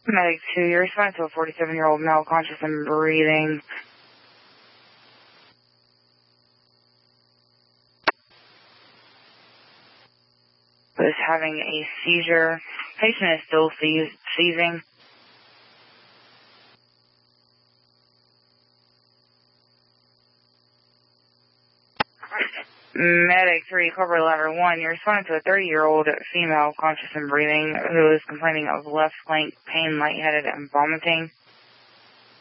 Medic 2, you're responding to a 47-year-old male conscious and breathing. Was having a seizure. Patient is still seizing. Medic 3, Cobra Ladder 1, you're responding to a 30-year-old female conscious and breathing who is complaining of left flank pain, lightheaded, and vomiting.